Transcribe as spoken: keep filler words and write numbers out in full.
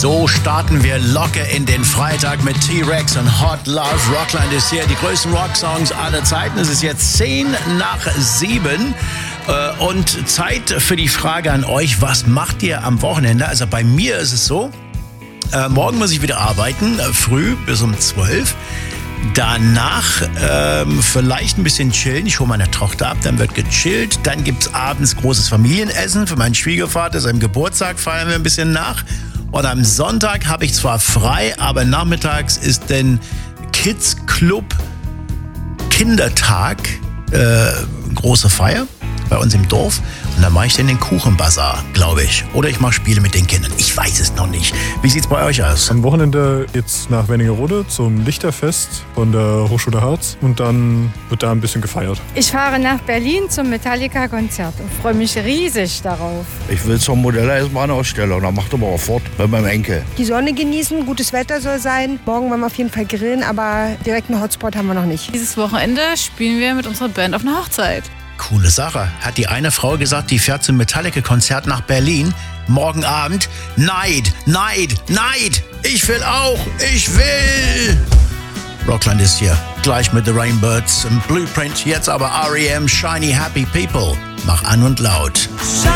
So starten wir locker in den Freitag mit T-Rex und Hot Love. Rockland ist hier, die größten Rocksongs aller Zeiten. Es ist jetzt zehn nach sieben und Zeit für die Frage an euch, was macht ihr am Wochenende? Also bei mir ist es so, äh, morgen muss ich wieder arbeiten, äh, früh bis um zwölf. Danach ähm, vielleicht ein bisschen chillen. Ich hole meine Tochter ab, dann wird gechillt. Dann gibt's abends großes Familienessen für meinen Schwiegervater. Seinem Geburtstag feiern wir ein bisschen nach. Und am Sonntag habe ich zwar frei, aber nachmittags ist den Kids Club Kindertag, äh, große Feier bei uns im Dorf. Und dann mache ich dann den Kuchenbazar, glaube ich. Oder ich mache Spiele mit den Kindern. Ich weiß es noch nicht. Wie sieht's bei euch aus? Am Wochenende geht's nach Wernigerode zum Lichterfest von der Hochschule Harz. Und dann wird da ein bisschen gefeiert. Ich fahre nach Berlin zum Metallica-Konzert und freue mich riesig darauf. Ich will zur Modelleisenbahnausstellung. Da macht aber auch fort bei meinem Enkel. Die Sonne genießen, gutes Wetter soll sein. Morgen wollen wir auf jeden Fall grillen, aber direkt einen Hotspot haben wir noch nicht. Dieses Wochenende spielen wir mit unserer Band auf einer Hochzeit. Coole Sache. Hat die eine Frau gesagt, die fährt zum Metallica-Konzert nach Berlin. Morgen Abend. Neid, Neid, Neid. Ich will auch. Ich will. Rockland ist hier. Gleich mit The Rainbirds im Blueprint. Jetzt aber R E M, Shiny Happy People. Mach an und laut.